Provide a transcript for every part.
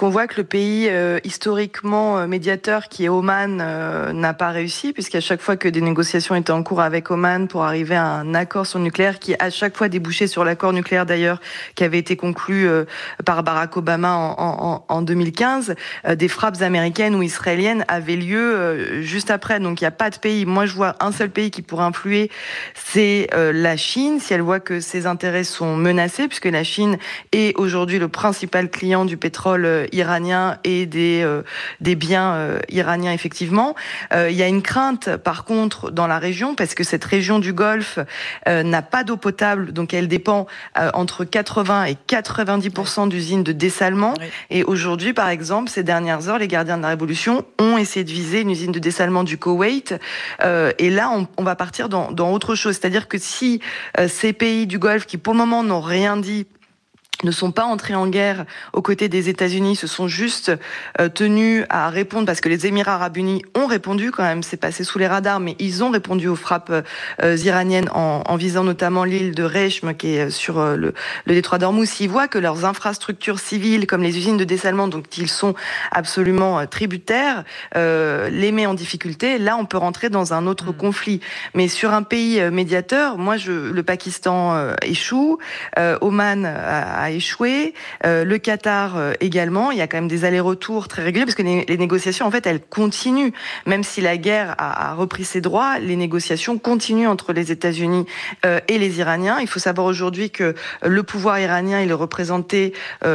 puisqu'on voit que le pays historiquement médiateur qui est Oman n'a pas réussi, puisqu'à chaque fois que des négociations étaient en cours avec Oman pour arriver à un accord sur le nucléaire, qui à chaque fois débouchait sur l'accord nucléaire d'ailleurs, qui avait été conclu par Barack Obama en 2015, des frappes américaines ou israéliennes avaient lieu juste après. Donc il n'y a pas de pays. Moi je vois un seul pays qui pourrait influer, c'est la Chine, si elle voit que ses intérêts sont menacés, puisque la Chine est aujourd'hui le principal client du pétrole iranien et des biens iraniens, effectivement. Il y a une crainte, par contre, dans la région, parce que cette région du Golfe n'a pas d'eau potable, donc elle dépend entre 80 et 90% d'usines de dessalement. Oui. Et aujourd'hui, par exemple, ces dernières heures, les gardiens de la Révolution ont essayé de viser une usine de dessalement du Koweït. Et là, on va partir dans autre chose. C'est-à-dire que si ces pays du Golfe, qui pour le moment n'ont rien dit, ne sont pas entrés en guerre aux côtés des États-Unis, se sont juste tenus à répondre, parce que les Émirats arabes unis ont répondu quand même, c'est passé sous les radars, mais ils ont répondu aux frappes iraniennes en visant notamment l'île de Reichm, qui est sur le détroit d'Ormuz. S'ils voient que leurs infrastructures civiles, comme les usines de dessalement, dont ils sont absolument tributaires, les met en difficulté, là on peut rentrer dans un autre conflit. Mais sur un pays médiateur, le Pakistan échoue, Oman a échoué, le Qatar également. Il y a quand même des allers-retours très réguliers, parce que les négociations, en fait, elles continuent. Même si la guerre a repris ses droits, les négociations continuent entre les États-Unis et les Iraniens. Il faut savoir aujourd'hui que le pouvoir iranien, il est représenté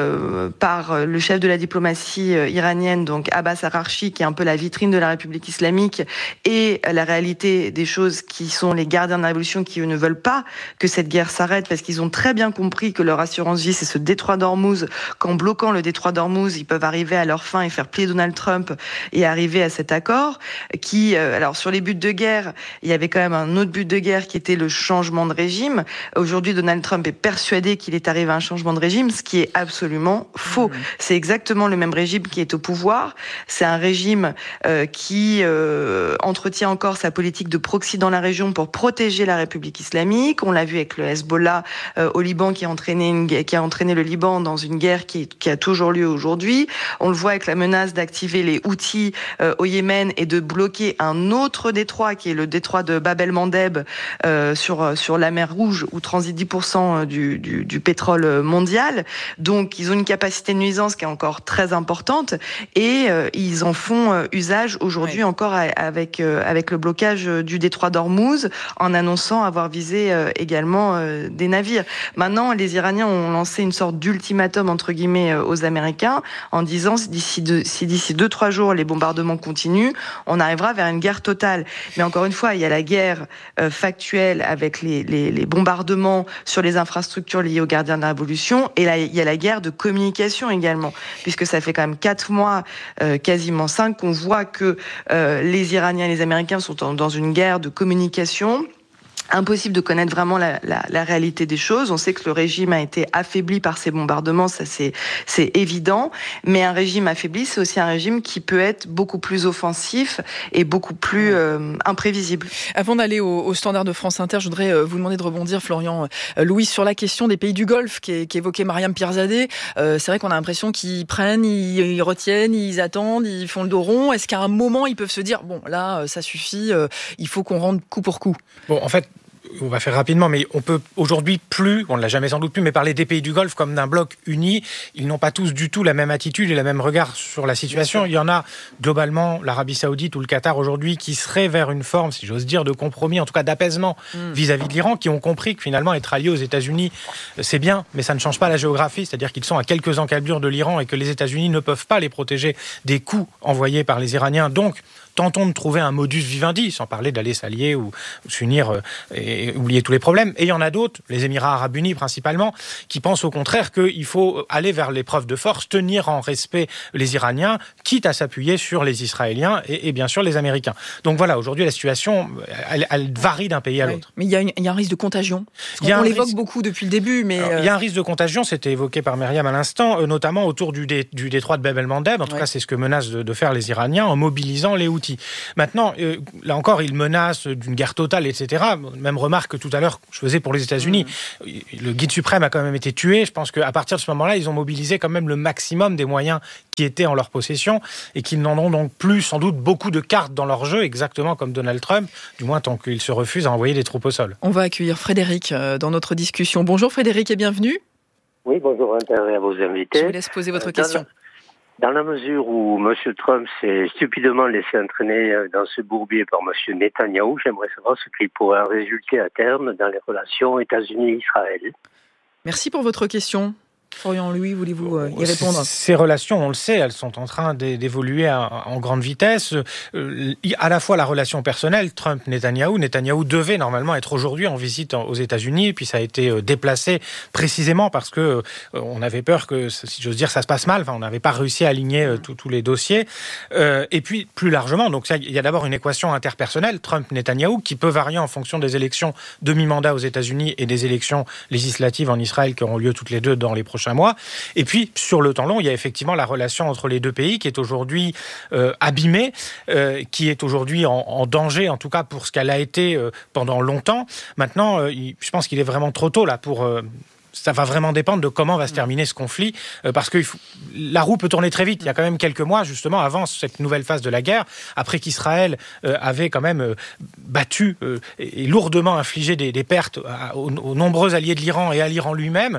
par le chef de la diplomatie iranienne, donc Abbas Araghchi, qui est un peu la vitrine de la République islamique, et la réalité des choses qui sont les gardiens de la révolution, qui eux ne veulent pas que cette guerre s'arrête, parce qu'ils ont très bien compris que leur assurance vie, c'est ce détroit d'Ormuz, qu'en bloquant le détroit d'Ormuz, ils peuvent arriver à leur fin et faire plier Donald Trump et arriver à cet accord qui, alors sur les buts de guerre, il y avait quand même un autre but de guerre qui était le changement de régime. Aujourd'hui, Donald Trump est persuadé qu'il est arrivé à un changement de régime, ce qui est absolument faux. C'est exactement le même régime qui est au pouvoir. C'est un régime qui entretient encore sa politique de proxy dans la région pour protéger la République islamique. On l'a vu avec le Hezbollah au Liban, qui a entraîné le Liban dans une guerre qui a toujours lieu aujourd'hui. On le voit avec la menace d'activer les Houthis au Yémen et de bloquer un autre détroit, qui est le détroit de Bab el-Mandeb sur la mer Rouge, où transite 10% du pétrole mondial. Donc ils ont une capacité de nuisance qui est encore très importante, et ils en font usage aujourd'hui encore avec le blocage du détroit d'Ormuz, en annonçant avoir visé également des navires. Maintenant, les Iraniens ont lancé une sorte d'ultimatum entre guillemets aux Américains, en disant si d'ici 2-3 jours les bombardements continuent, on arrivera vers une guerre totale. Mais encore une fois, il y a la guerre factuelle avec les bombardements sur les infrastructures liées aux gardiens de la Révolution, et là il y a la guerre de communication également, puisque ça fait quand même 4 mois, quasiment 5, qu'on voit que les Iraniens et les Américains sont dans une guerre de communication. Impossible de connaître vraiment la réalité des choses. On sait que le régime a été affaibli par ces bombardements, ça c'est évident. Mais un régime affaibli, c'est aussi un régime qui peut être beaucoup plus offensif et beaucoup plus imprévisible. Avant d'aller au standard de France Inter, je voudrais vous demander de rebondir, Florian Louis, sur la question des pays du Golfe qu'évoquait Mariam Pirzadeh. C'est vrai qu'on a l'impression qu'ils prennent, ils retiennent, ils attendent, ils font le dos rond. Est-ce qu'à un moment, ils peuvent se dire, bon, là, ça suffit, il faut qu'on rentre coup pour coup? Bon, en fait, on va faire rapidement, mais on peut aujourd'hui plus, on ne l'a jamais sans doute plus, mais parler des pays du Golfe comme d'un bloc uni. Ils n'ont pas tous du tout la même attitude et le même regard sur la situation. Il y en a globalement, l'Arabie Saoudite ou le Qatar aujourd'hui, qui seraient vers une forme, si j'ose dire, de compromis, en tout cas d'apaisement vis-à-vis de l'Iran, qui ont compris que finalement être alliés aux États-Unis, c'est bien, mais ça ne change pas la géographie, c'est-à-dire qu'ils sont à quelques encablures de l'Iran et que les États-Unis ne peuvent pas les protéger des coups envoyés par les Iraniens. Donc, tentons de trouver un modus vivendi, sans parler d'aller s'allier ou s'unir et oublier tous les problèmes. Et il y en a d'autres, les Émirats arabes unis principalement, qui pensent au contraire qu'il faut aller vers l'épreuve de force, tenir en respect les Iraniens, quitte à s'appuyer sur les Israéliens et bien sûr les Américains. Donc voilà, aujourd'hui la situation, elle varie d'un pays à l'autre. Mais il y a un risque de contagion. On l'évoque beaucoup depuis le début. Mais il y a un risque de contagion, c'était évoqué par Myriam à l'instant, notamment autour du détroit de Bab el-Mandeb. En tout cas, c'est ce que menacent de faire les Iraniens en mobilisant les Houthis. Houthis. Maintenant, là encore, ils menacent d'une guerre totale, etc. Même remarque que tout à l'heure, je faisais pour les États-Unis. Le guide suprême a quand même été tué. Je pense qu'à partir de ce moment-là, ils ont mobilisé quand même le maximum des moyens qui étaient en leur possession et qu'ils n'en ont donc plus, sans doute, beaucoup de cartes dans leur jeu, exactement comme Donald Trump, du moins tant qu'il se refuse à envoyer des troupes au sol. On va accueillir Frédéric dans notre discussion. Bonjour Frédéric et bienvenue. Oui, bonjour à vos invités. Je vous laisse poser votre question. Dans la mesure où M. Trump s'est stupidement laissé entraîner dans ce bourbier par M. Netanyahou, j'aimerais savoir ce qu'il pourrait en résulter à terme dans les relations États-Unis-Israël. Merci pour votre question. Florian Louis, voulez-vous y répondre ? Ces relations, on le sait, elles sont en train d'évoluer en grande vitesse. À la fois la relation personnelle, Trump-Netanyahou. Netanyahou devait normalement être aujourd'hui en visite aux États-Unis, puis ça a été déplacé précisément parce que on avait peur que, si j'ose dire, ça se passe mal. Enfin, on n'avait pas réussi à aligner tous les dossiers. Et puis, plus largement, donc il y a d'abord une équation interpersonnelle, Trump-Netanyahou, qui peut varier en fonction des élections de mi-mandat aux États-Unis et des élections législatives en Israël qui auront lieu toutes les deux dans les prochains mois. Et puis, sur le temps long, il y a effectivement la relation entre les deux pays qui est aujourd'hui abîmée, qui est aujourd'hui en danger, en tout cas pour ce qu'elle a été pendant longtemps. Maintenant, je pense qu'il est vraiment trop tôt là pour... Ça va vraiment dépendre de comment va se terminer ce conflit, parce que la roue peut tourner très vite. Il y a quand même quelques mois, justement, avant cette nouvelle phase de la guerre, après qu'Israël avait quand même battu et lourdement infligé des pertes aux nombreux alliés de l'Iran et à l'Iran lui-même,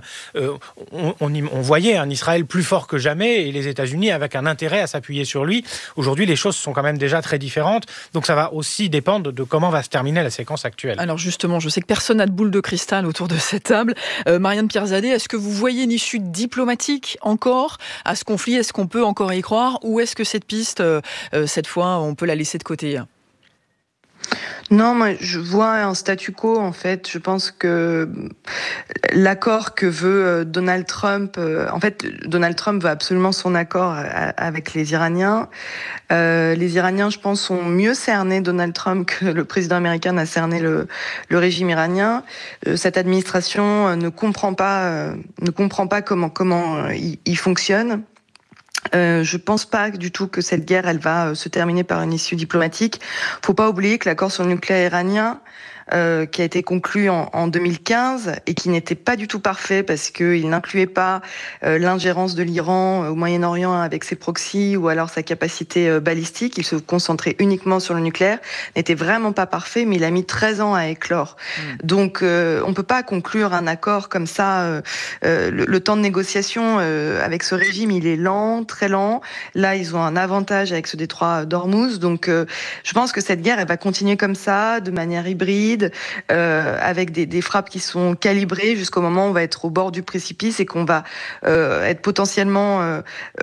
on voyait un Israël plus fort que jamais et les États-Unis avec un intérêt à s'appuyer sur lui. Aujourd'hui, les choses sont quand même déjà très différentes, donc ça va aussi dépendre de comment va se terminer la séquence actuelle. Alors justement, je sais que personne n'a de boule de cristal autour de cette table. Mariam Pirzadeh, est-ce que vous voyez une issue diplomatique encore à ce conflit ? Est-ce qu'on peut encore y croire ? Ou est-ce que cette piste, cette fois, on peut la laisser de côté ? Non, moi, je vois un statu quo, en fait. Je pense que l'accord que veut Donald Trump... en fait, Donald Trump veut absolument son accord avec les Iraniens. Les Iraniens, je pense, ont mieux cerné Donald Trump que le président américain n'a cerné le régime iranien. Cette administration ne comprend pas comment il fonctionne. Je pense pas du tout que cette guerre, elle va se terminer par une issue diplomatique. Faut pas oublier que l'accord sur le nucléaire iranien, qui a été conclu en 2015 et qui n'était pas du tout parfait parce qu'il n'incluait pas l'ingérence de l'Iran au Moyen-Orient avec ses proxys ou alors sa capacité balistique. Il se concentrait uniquement sur le nucléaire. N'était vraiment pas parfait, mais il a mis 13 ans à éclore. Donc, on peut pas conclure un accord comme ça. Le temps de négociation avec ce régime, il est lent, très lent. Là, ils ont un avantage avec ce détroit d'Ormuz. Donc, je pense que cette guerre, elle va continuer comme ça, de manière hybride, avec des frappes qui sont calibrées jusqu'au moment où on va être au bord du précipice et qu'on va être potentiellement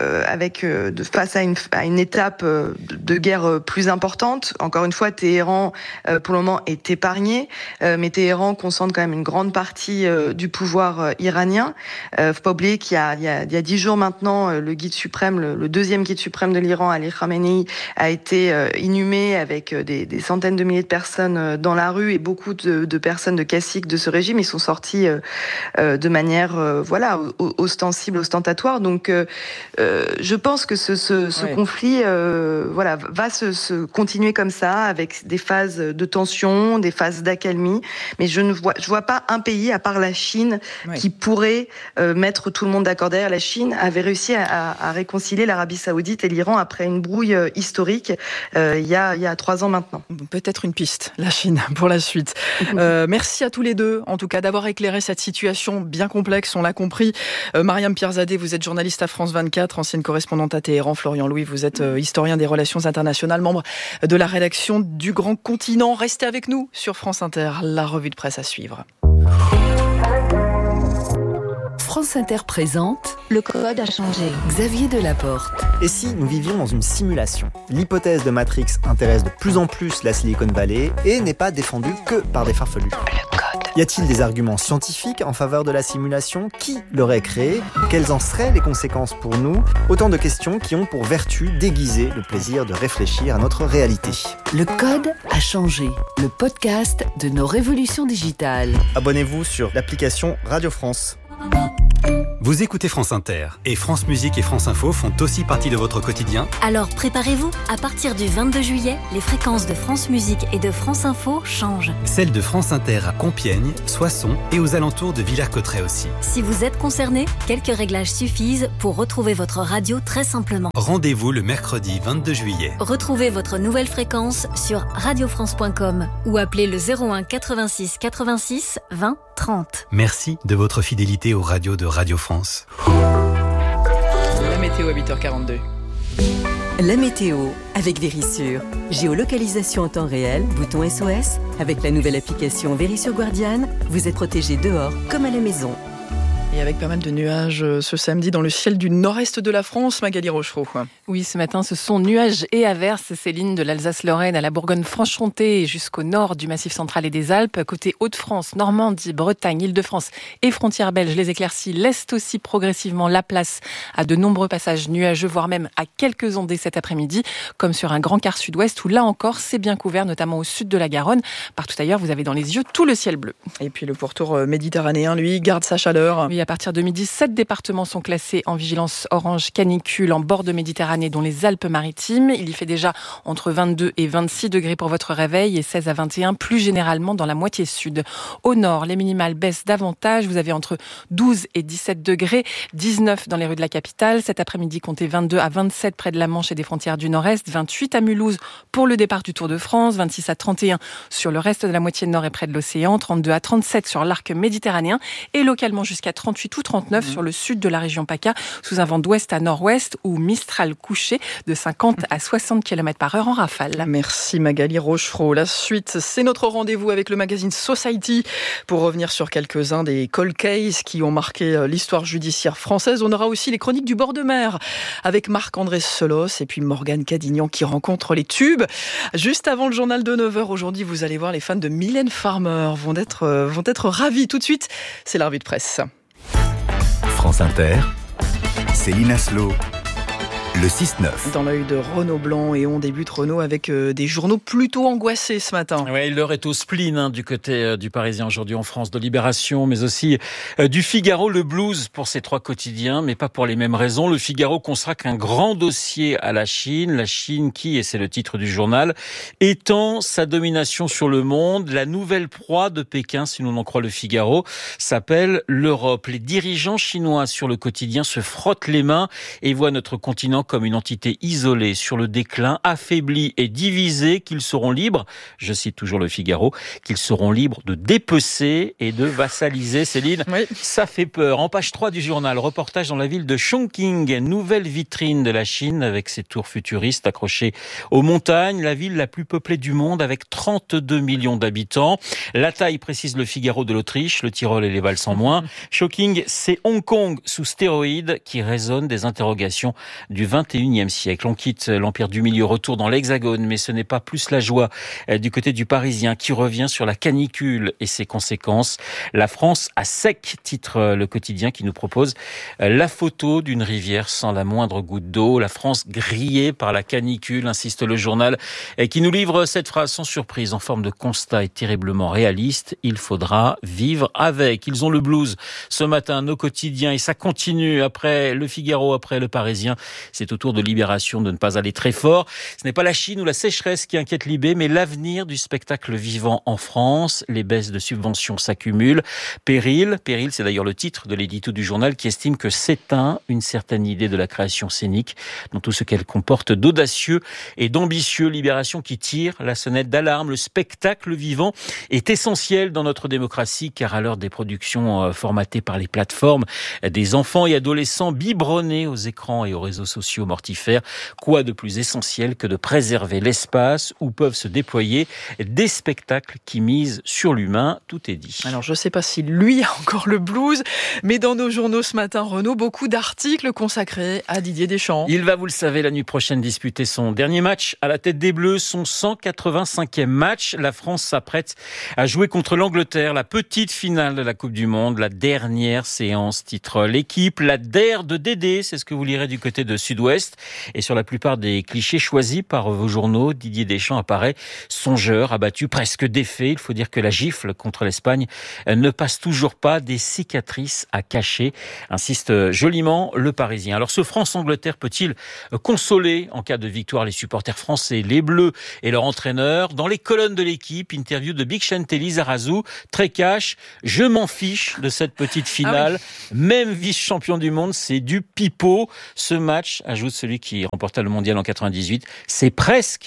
face à une étape de guerre plus importante. Encore une fois, Téhéran, pour le moment, est épargné, mais Téhéran concentre quand même une grande partie du pouvoir iranien. Faut pas oublier qu'il y a 10 jours maintenant, le guide suprême, le deuxième guide suprême de l'Iran, Ali Khamenei, a été inhumé avec des centaines de milliers de personnes dans la rue et beaucoup de personnes de caciques de ce régime. Ils sont sortis de manière ostensible, ostentatoire. Donc, je pense que ce conflit va se continuer comme ça, avec des phases de tension, des phases d'accalmie. Mais je vois pas un pays, à part la Chine, qui pourrait mettre tout le monde d'accord. D'ailleurs, la Chine avait réussi à réconcilier l'Arabie Saoudite et l'Iran après une brouille historique il y a 3 ans maintenant. Peut-être une piste, la Chine, pour la suite. Merci à tous les deux, en tout cas, d'avoir éclairé cette situation bien complexe, on l'a compris. Mariam Pirzadeh, vous êtes journaliste à France 24, ancienne correspondante à Téhéran. Florian Louis, vous êtes historien des relations internationales, membre de la rédaction du Grand Continent. Restez avec nous sur France Inter, la revue de presse à suivre. France Inter présente Le Code a changé. Xavier Delaporte. Et si nous vivions dans une simulation ? L'hypothèse de Matrix intéresse de plus en plus la Silicon Valley et n'est pas défendue que par des farfelus. Le Code. Y a-t-il des arguments scientifiques en faveur de la simulation ? Qui l'aurait créée ? Quelles en seraient les conséquences pour nous ? Autant de questions qui ont pour vertu d'aiguiser le plaisir de réfléchir à notre réalité. Le Code a changé. Le podcast de nos révolutions digitales. Abonnez-vous sur l'application Radio France. Vous écoutez France Inter et France Musique et France Info font aussi partie de votre quotidien. Alors préparez-vous, à partir du 22 juillet, les fréquences de France Musique et de France Info changent. Celles de France Inter à Compiègne, Soissons et aux alentours de Villers-Cotterêts aussi. Si vous êtes concerné, quelques réglages suffisent pour retrouver votre radio très simplement. Rendez-vous le mercredi 22 juillet. Retrouvez votre nouvelle fréquence sur radiofrance.com ou appelez le 01 86 86 20 30. Merci de votre fidélité aux radios de Radio France. La météo à 8h42. La météo avec Vérissure. Géolocalisation en temps réel, bouton SOS. Avec la nouvelle application Vérissure Guardian, vous êtes protégé dehors comme à la maison. Et avec pas mal de nuages ce samedi dans le ciel du nord-est de la France, Magali Rochereau. Oui, ce matin, ce sont nuages et averses, Céline, de l'Alsace-Lorraine à la Bourgogne-Franche-Comté et jusqu'au nord du Massif central et des Alpes. Côté Hauts-de-France, Normandie, Bretagne, Île-de-France et frontières belges, les éclaircies laissent aussi progressivement la place à de nombreux passages nuageux, voire même à quelques ondées cet après-midi, comme sur un grand quart sud-ouest où là encore, c'est bien couvert, notamment au sud de la Garonne. Partout ailleurs, vous avez dans les yeux tout le ciel bleu. Et puis le pourtour méditerranéen, lui, garde sa chaleur. Oui, à partir de midi, 7 départements sont classés en vigilance orange canicule en bord de Méditerranée, dont les Alpes-Maritimes. Il y fait déjà entre 22 et 26 degrés pour votre réveil et 16 à 21 plus généralement dans la moitié sud. Au nord, les minimales baissent davantage. Vous avez entre 12 et 17 degrés, 19 dans les rues de la capitale. Cet après-midi, comptez 22 à 27 près de la Manche et des frontières du nord-est, 28 à Mulhouse pour le départ du Tour de France, 26 à 31 sur le reste de la moitié nord et près de l'océan, 32 à 37 sur l'arc méditerranéen et localement jusqu'à 38 ou 39 sur le sud de la région PACA, sous un vent d'ouest à nord-ouest ou Mistral couché de 50 à 60 km/h en rafale. Merci Magali Rochereau. La suite, c'est notre rendez-vous avec le magazine Society pour revenir sur quelques-uns des cold cases qui ont marqué l'histoire judiciaire française. On aura aussi les chroniques du bord de mer avec Marc-André Solos et puis Morgane Cadignan qui rencontre les tubes. Juste avant le journal de 9h, aujourd'hui, vous allez voir, les fans de Mylène Farmer vont être ravis. Tout de suite, c'est la revue de presse. France Inter, Céline Aslo, le 6-9. Dans l'œil de Renaud Blanc, et on débute, Renaud, avec des journaux plutôt angoissés ce matin. Oui, l'heure est au spleen du côté du Parisien aujourd'hui en France, de Libération, mais aussi du Figaro, le blues pour ces trois quotidiens, mais pas pour les mêmes raisons. Le Figaro consacre un grand dossier à la Chine qui, et c'est le titre du journal, étend sa domination sur le monde. La nouvelle proie de Pékin, si l'on en croit le Figaro, s'appelle l'Europe. Les dirigeants chinois sur le quotidien se frottent les mains et voient notre continent comme une entité isolée sur le déclin, affaiblie et divisée, qu'ils seront libres, je cite toujours le Figaro, qu'ils seront libres de dépecer et de vassaliser. Céline, oui. Ça fait peur. En page 3 du journal, reportage dans la ville de Chongqing, nouvelle vitrine de la Chine avec ses tours futuristes accrochées aux montagnes, la ville la plus peuplée du monde avec 32 millions d'habitants. La taille, précise le Figaro, de l'Autriche, le Tyrol et les Vals en moins. Chongqing, c'est Hong Kong sous stéroïdes qui résonne des interrogations du 21e siècle. On quitte l'Empire du Milieu, retour dans l'Hexagone, mais ce n'est pas plus la joie du côté du Parisien qui revient sur la canicule et ses conséquences. La France à sec, titre le quotidien qui nous propose la photo d'une rivière sans la moindre goutte d'eau. La France grillée par la canicule, insiste le journal, et qui nous livre cette phrase sans surprise en forme de constat et terriblement réaliste. Il faudra vivre avec. Ils ont le blues ce matin, nos quotidiens, et ça continue après le Figaro, après le Parisien. C'est au tour de Libération de ne pas aller très fort. Ce n'est pas la Chine ou la sécheresse qui inquiète Libé, mais l'avenir du spectacle vivant en France. Les baisses de subventions s'accumulent. Péril, c'est d'ailleurs le titre de l'édito du journal qui estime que s'éteint une certaine idée de la création scénique dans tout ce qu'elle comporte d'audacieux et d'ambitieux. Libération qui tire la sonnette d'alarme. Le spectacle vivant est essentiel dans notre démocratie car à l'heure des productions formatées par les plateformes, des enfants et adolescents biberonnés aux écrans et aux réseaux sociaux mortifères, quoi de plus essentiel que de préserver l'espace où peuvent se déployer des spectacles qui misent sur l'humain. Tout est dit. Alors je ne sais pas si lui a encore le blues, mais dans nos journaux ce matin, Renaud, beaucoup d'articles consacrés à Didier Deschamps. Il va, vous le savez, la nuit prochaine disputer son dernier match à la tête des Bleus, son 185e match. La France s'apprête à jouer contre l'Angleterre, la petite finale de la Coupe du Monde, la dernière séance, titre l'équipe, la DER de Dédé, c'est ce que vous lirez du côté de Sud-Ouest. Sud-Ouest. Et sur la plupart des clichés choisis par vos journaux, Didier Deschamps apparaît songeur, abattu, presque défait. Il faut dire que la gifle contre l'Espagne ne passe toujours pas, des cicatrices à cacher, insiste joliment le Parisien. Alors ce France-Angleterre peut-il consoler en cas de victoire les supporters français, les Bleus et leur entraîneur? Dans les colonnes de l'équipe, interview de Big Chanté Lizarazu, très cash, je m'en fiche de cette petite finale. Même vice-champion du monde, c'est du pipeau. Ce match, ajoute celui qui remporta le mondial en 98, c'est presque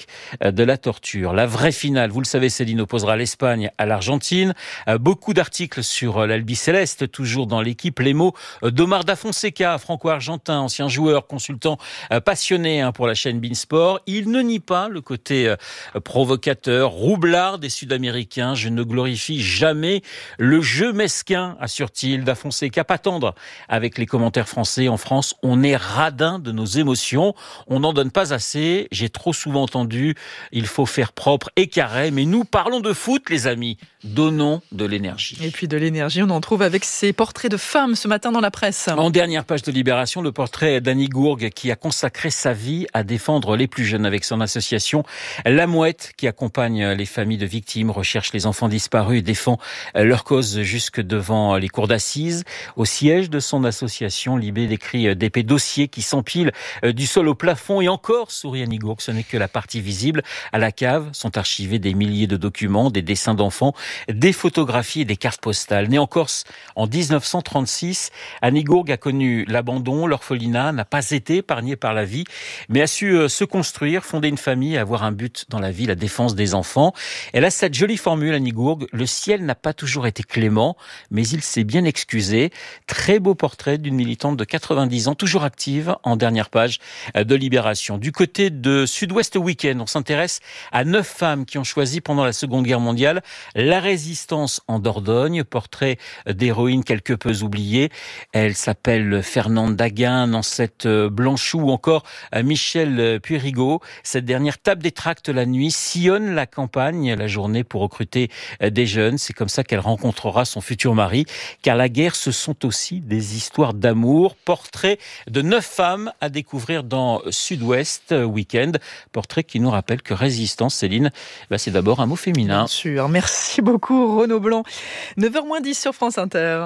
de la torture. La vraie finale, vous le savez, Céline, opposera l'Espagne à l'Argentine. Beaucoup d'articles sur l'Albiceleste, toujours dans l'équipe. Les mots d'Omar Da Fonseca, franco-argentin, ancien joueur, consultant passionné pour la chaîne Beansport. Il ne nie pas le côté provocateur, roublard des Sud-Américains. Je ne glorifie jamais le jeu mesquin, assure-t-il. Da Fonseca, pas tendre avec les commentaires français. En France, on est radin de nos émotions. On n'en donne pas assez. J'ai trop souvent entendu, il faut faire propre et carré. Mais nous parlons de foot, les amis. Donnons de l'énergie. Et puis de l'énergie, on en trouve avec ces portraits de femmes ce matin dans la presse. En dernière page de Libération, le portrait d'Annie Gourgue qui a consacré sa vie à défendre les plus jeunes avec son association La Mouette qui accompagne les familles de victimes, recherche les enfants disparus et défend leur cause jusque devant les cours d'assises. Au siège de son association, Libé décrit d'épais dossiers qui s'empilent du sol au plafond et encore, sourit Annie Gourgue, ce n'est que la partie visible. À la cave sont archivés des milliers de documents, des dessins d'enfants, des photographies et des cartes postales. Née en Corse en 1936, Annie Gourgue a connu l'abandon, l'orphelinat, n'a pas été épargnée par la vie, mais a su se construire, fonder une famille et avoir un but dans la vie, la défense des enfants. Elle a cette jolie formule, Annie Gourgue, le ciel n'a pas toujours été clément, mais il s'est bien excusé. Très beau portrait d'une militante de 90 ans, toujours active, en dernière page de Libération. Du côté de Sud-Ouest Week-end, on s'intéresse à 9 femmes qui ont choisi pendant la Seconde Guerre mondiale la résistance en Dordogne, portrait d'héroïne quelque peu oubliée. Elle s'appelle Fernande Daguin, Nancette Blanchou ou encore Michel Puyrigaud. Cette dernière tape des tracts la nuit, sillonne la campagne la journée pour recruter des jeunes. C'est comme ça qu'elle rencontrera son futur mari, car la guerre, ce sont aussi des histoires d'amour. Portrait de 9 femmes à découvrir dans Sud-Ouest Week-end. Portrait qui nous rappelle que résistance, Céline, c'est d'abord un mot féminin. Bien sûr, merci beaucoup Renaud Blanc. 9h-10 sur France Inter.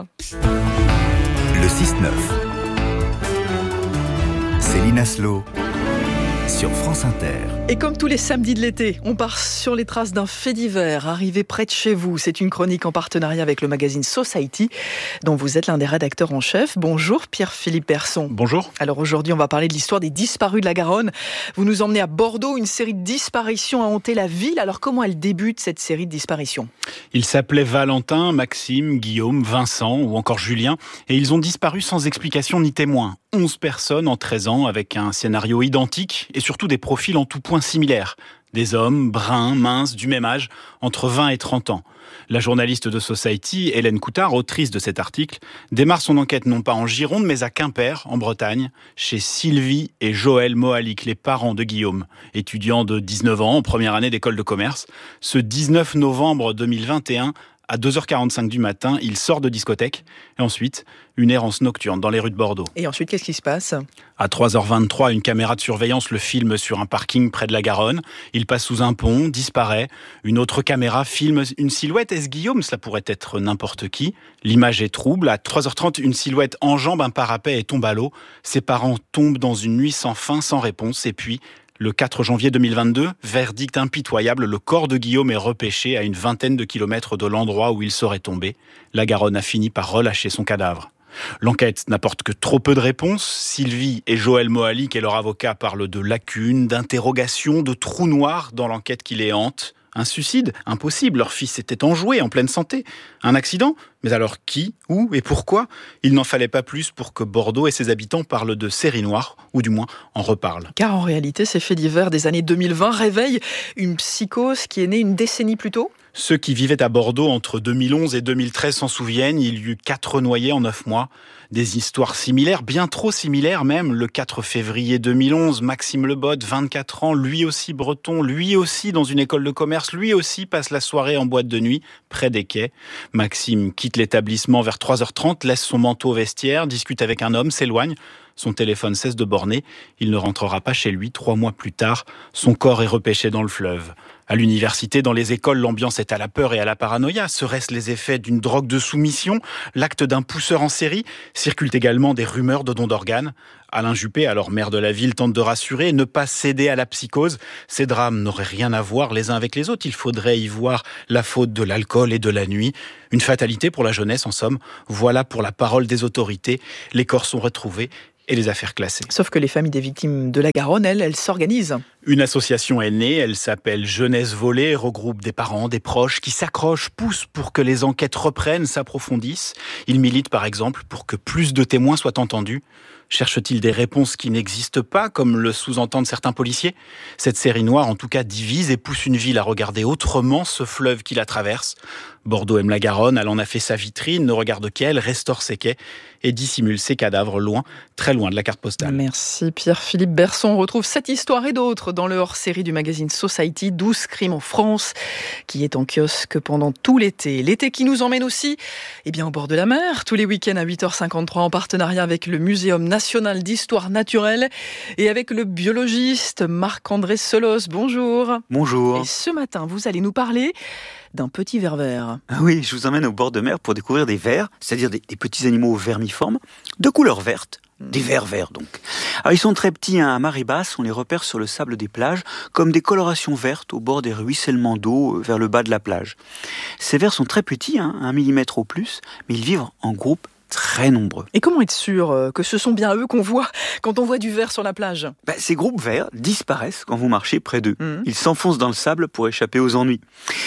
Le 6-9. Céline Aslo sur France Inter. Et comme tous les samedis de l'été, on part sur les traces d'un fait divers arrivé près de chez vous. C'est une chronique en partenariat avec le magazine Society, dont vous êtes l'un des rédacteurs en chef. Bonjour Pierre-Philippe Persson. Bonjour. Alors aujourd'hui, on va parler de l'histoire des disparus de la Garonne. Vous nous emmenez à Bordeaux, une série de disparitions a hanté la ville. Alors comment elle débute, cette série de disparitions ? Ils s'appelaient Valentin, Maxime, Guillaume, Vincent ou encore Julien. Et ils ont disparu sans explication ni témoin. 11 personnes en 13 ans avec un scénario identique et surtout des profils en tout point similaires. Des hommes bruns, minces, du même âge, entre 20 et 30 ans. La journaliste de Society, Hélène Coutard, autrice de cet article, démarre son enquête non pas en Gironde, mais à Quimper, en Bretagne, chez Sylvie et Joël Mohalik, les parents de Guillaume, étudiants de 19 ans en première année d'école de commerce. Ce 19 novembre 2021, à 2h45 du matin, il sort de discothèque. Et ensuite, une errance nocturne dans les rues de Bordeaux. Et ensuite, qu'est-ce qui se passe ? À 3h23, une caméra de surveillance le filme sur un parking près de la Garonne. Il passe sous un pont, disparaît. Une autre caméra filme une silhouette. Est-ce Guillaume ? Cela pourrait être n'importe qui. L'image est trouble. À 3h30, une silhouette enjambe un parapet et tombe à l'eau. Ses parents tombent dans une nuit sans fin, sans réponse. Et puis, le 4 janvier 2022, verdict impitoyable, le corps de Guillaume est repêché à une vingtaine de kilomètres de l'endroit où il serait tombé. La Garonne a fini par relâcher son cadavre. L'enquête n'apporte que trop peu de réponses. Sylvie et Joël Mohalik et leur avocat parlent de lacunes, d'interrogations, de trous noirs dans l'enquête qui les hante. Un suicide ? Impossible, leur fils était enjoué, en pleine santé. Un accident ? Mais alors qui, où et pourquoi ? Il n'en fallait pas plus pour que Bordeaux et ses habitants parlent de série noire, ou du moins en reparlent. Car en réalité, ces faits divers des années 2020 réveillent une psychose qui est née une décennie plus tôt. Ceux qui vivaient à Bordeaux entre 2011 et 2013 s'en souviennent, il y eut 4 noyés en 9 mois. Des histoires similaires, bien trop similaires même. Le 4 février 2011, Maxime Lebotte, 24 ans, lui aussi breton, lui aussi dans une école de commerce, lui aussi passe la soirée en boîte de nuit, près des quais. Maxime quitte l'établissement vers 3h30, laisse son manteau au vestiaire, discute avec un homme, s'éloigne. Son téléphone cesse de borner. Il ne rentrera pas chez lui. 3 mois plus tard, son corps est repêché dans le fleuve. À l'université, dans les écoles, l'ambiance est à la peur et à la paranoïa. Seraient-ce les effets d'une drogue de soumission, l'acte d'un pousseur en série? Circulent également des rumeurs de dons d'organes. Alain Juppé, alors maire de la ville, tente de rassurer, ne pas céder à la psychose. Ces drames n'auraient rien à voir les uns avec les autres. Il faudrait y voir la faute de l'alcool et de la nuit. Une fatalité pour la jeunesse, en somme. Voilà pour la parole des autorités. Les corps sont retrouvés et les affaires classées. Sauf que les familles des victimes de la Garonne, elles s'organisent. Une association est née, elle s'appelle Jeunesse Volée, regroupe des parents, des proches qui s'accrochent, poussent pour que les enquêtes reprennent, s'approfondissent. Ils militent par exemple pour que plus de témoins soient entendus. Cherche-t-il des réponses qui n'existent pas, comme le sous-entendent certains policiers? Cette série noire, en tout cas, divise et pousse une ville à regarder autrement ce fleuve qui la traverse. Bordeaux aime la Garonne, elle en a fait sa vitrine, ne regarde qu'elle, restaure ses quais et dissimule ses cadavres loin, très loin de la carte postale. Merci Pierre-Philippe Berson. On retrouve cette histoire et d'autres dans le hors-série du magazine Society, 12 crimes en France, qui est en kiosque pendant tout l'été. L'été qui nous emmène aussi au bord de la mer, tous les week-ends à 8h53 en partenariat avec le Muséum national d'histoire naturelle et avec le biologiste Marc-André Selos. Bonjour. Bonjour. Et ce matin, vous allez nous parler d'un petit ver vert. Ah oui, je vous emmène au bord de mer pour découvrir des vers, c'est-à-dire des petits animaux vermiformes, de couleur verte. Des vers verts donc. Alors ils sont très petits, à marée basse, on les repère sur le sable des plages comme des colorations vertes au bord des ruissellements d'eau vers le bas de la plage. Ces vers sont très petits, 1 millimètre au plus, mais ils vivent en groupe très nombreux. Et comment être sûr que ce sont bien eux qu'on voit quand on voit du ver sur la plage? Ces groupes verts disparaissent quand vous marchez près d'eux. Ils s'enfoncent dans le sable pour échapper aux ennuis.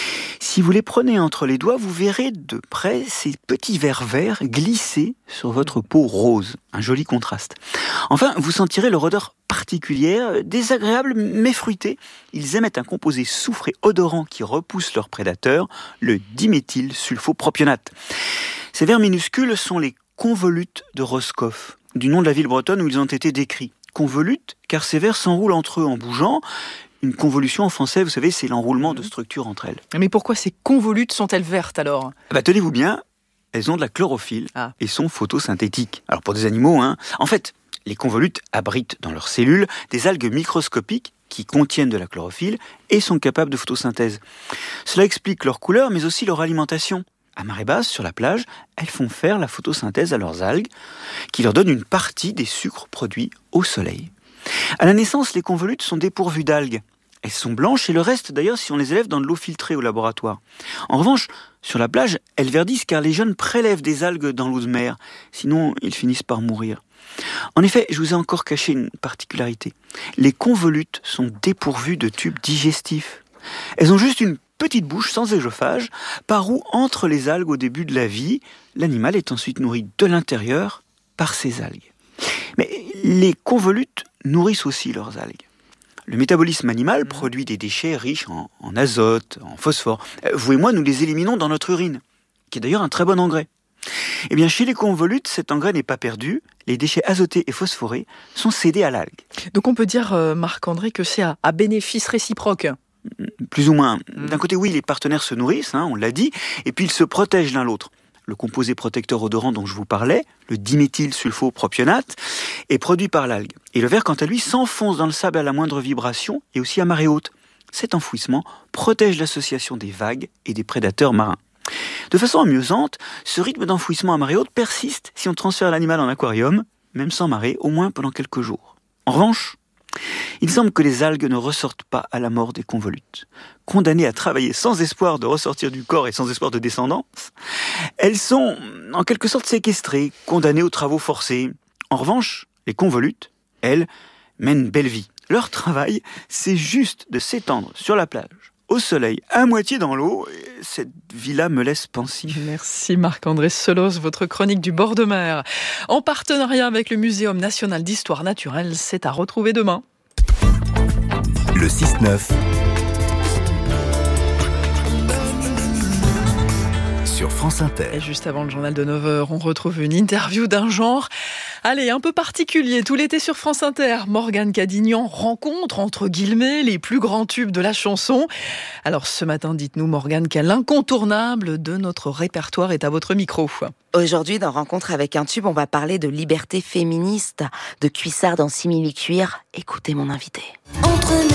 Si vous les prenez entre les doigts, vous verrez de près ces petits vers verts glisser sur votre peau rose. Un joli contraste. Enfin, vous sentirez leur odeur particulière, désagréable mais fruitée. Ils émettent un composé soufré odorant qui repousse leurs prédateurs, le diméthylsulfopropionate. Ces vers minuscules sont les convolutes de Roscoff, du nom de la ville bretonne où ils ont été décrits. Convolutes, car ces vers s'enroulent entre eux en bougeant. Une convolution en français, vous savez, c'est l'enroulement de structures entre elles. Mais pourquoi ces convolutes sont-elles vertes alors? Tenez-vous bien, elles ont de la chlorophylle et sont photosynthétiques. Alors pour des animaux, en fait, les convolutes abritent dans leurs cellules des algues microscopiques qui contiennent de la chlorophylle et sont capables de photosynthèse. Cela explique leur couleur, mais aussi leur alimentation. À marée basse, sur la plage, elles font faire la photosynthèse à leurs algues, qui leur donnent une partie des sucres produits au soleil. À la naissance, les convolutes sont dépourvues d'algues. Elles sont blanches et le reste d'ailleurs si on les élève dans de l'eau filtrée au laboratoire. En revanche, sur la plage, elles verdissent car les jeunes prélèvent des algues dans l'eau de mer. Sinon, ils finissent par mourir. En effet, je vous ai encore caché une particularité. Les convolutes sont dépourvues de tubes digestifs. Elles ont juste une petite bouche sans échophage, par où entre les algues au début de la vie. L'animal est ensuite nourri de l'intérieur par ces algues. Mais les convolutes nourrissent aussi leurs algues. Le métabolisme animal produit des déchets riches en azote, en phosphore. Vous et moi, nous les éliminons dans notre urine, qui est d'ailleurs un très bon engrais. Eh bien, chez les convolutes, cet engrais n'est pas perdu. Les déchets azotés et phosphorés sont cédés à l'algue. Donc on peut dire, Marc-André, que c'est à bénéfice réciproque. Plus ou moins. D'un côté, oui, les partenaires se nourrissent, on l'a dit, et puis ils se protègent l'un l'autre. Le composé protecteur odorant dont je vous parlais, le diméthylsulfopropionate, est produit par l'algue. Et le ver, quant à lui, s'enfonce dans le sable à la moindre vibration et aussi à marée haute. Cet enfouissement protège l'association des vagues et des prédateurs marins. De façon amusante, ce rythme d'enfouissement à marée haute persiste si on transfère l'animal en aquarium, même sans marée, au moins pendant quelques jours. En revanche, il semble que les algues ne ressortent pas à la mort des convolutes. Condamnées à travailler sans espoir de ressortir du corps et sans espoir de descendance, elles sont en quelque sorte séquestrées, condamnées aux travaux forcés. En revanche, les convolutes, elles, mènent belle vie. Leur travail, c'est juste de s'étendre sur la plage, au soleil, à moitié dans l'eau. Et cette vie-là me laisse pensif. Merci Marc-André Selos, votre chronique du bord de mer. En partenariat avec le Muséum national d'histoire naturelle, c'est à retrouver demain. Le 6-9 sur France Inter. Et juste avant le journal de 9h, on retrouve une interview d'un genre Allez, un peu particulier, tout l'été sur France Inter, Morgane Cadignan rencontre, entre guillemets, les plus grands tubes de la chanson. Alors ce matin, dites-nous Morgane, quel incontournable de notre répertoire est à votre micro? Aujourd'hui, dans Rencontre avec un tube, on va parler de liberté féministe, de Cuissard dans Simili-Cuir. Écoutez mon invité.